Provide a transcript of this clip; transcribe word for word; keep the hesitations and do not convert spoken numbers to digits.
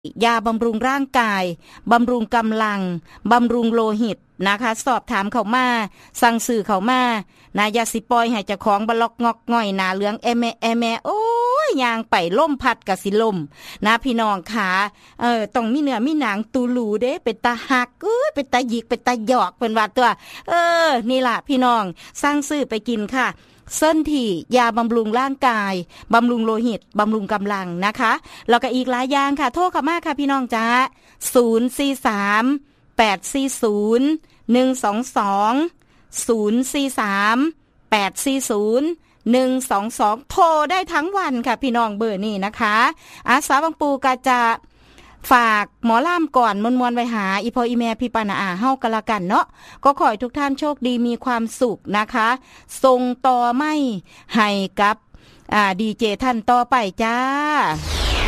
ยาบำรุงร่างกายบำรุงกำลังบำรุงโลหิตนะคะสอบถามเขามาสั่งสื่อเขามานะอย่าสิปล่อยให้เจ้าของบล็อกงอกง่อยหน้าเหลืองแอแมแอแมโอ้ยยางไปล่มพัดกะสิล่มนะพี่น้องขาเออต้องมีเนื้อมีหนังตูหลูเด้เป็นตาหักเอ้ยเป็นตาหยิกเป็นตาหยอกเป็นว่าตัวเออนี่ล่ะพี่น้องสั่งซื้อไปกินค่ะเส้นที่ยาบำรุงร่างกายบำรุงโลหิตบำรุงกำลังนะคะแล้วก็อีกหลายอย่างค่ะโทรเข้ามาค่ะพี่น้องจ้าศูนย์ สี่ สาม แปด สี่ ศูนย์ หนึ่ง สอง สอง ศูนย์ สี่ สาม แปด สี่ ศูนย์ หนึ่ง สอง สองโทรได้ทั้งวันค่ะพี่น้องเบอร์นี้นะคะอาสาบางปูก็จะฝากหมอล่ามก่อนมวลๆไว้หาอีพออีแม่พี่ปานาอาเฮากันละกันเนาะก็ขอให้ทุกท่านโชคดีมีความสุขนะคะส่งต่อไม่ให้กับอ่าดีเจท่านต่อไปจ้า